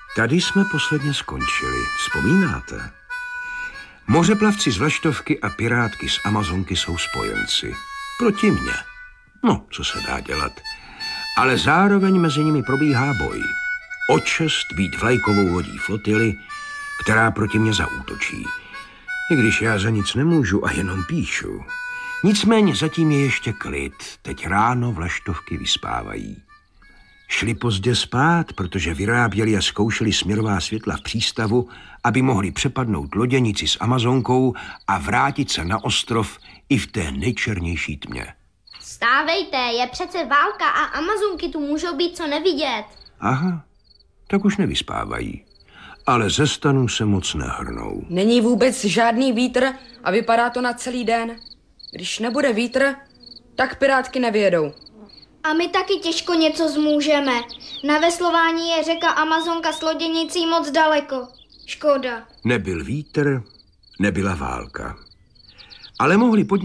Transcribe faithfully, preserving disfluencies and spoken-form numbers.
Tady jsme posledně skončili, vzpomínáte? Mořeplavci z Vlaštovky a pirátky z Amazonky jsou spojenci. Proti mně. No, co se dá dělat. Ale zároveň mezi nimi probíhá boj. O čest být vlajkovou lodí flotily, která proti mně zaútočí. I když já za nic nemůžu a jenom píšu. Nicméně zatím je ještě klid. Teď ráno Vlaštovky vyspávají. Šli pozdě spát, protože vyráběli a zkoušeli směrová světla v přístavu, aby mohli přepadnout loděnici s Amazonkou a vrátit se na ostrov i v té nejčernější tmě. Stávejte, je přece válka a Amazonky tu můžou být co nevidět. Aha, tak už nevyspávají. Ale ze stanu se moc nehrnou. Není vůbec žádný vítr a vypadá to na celý den. Když nebude vítr, tak pirátky nevyjedou. A my taky těžko něco zmůžeme. Na veslování je řeka Amazonka s loděnicí moc daleko. Škoda. Nebyl vítr, nebyla válka. Ale mohli podnikat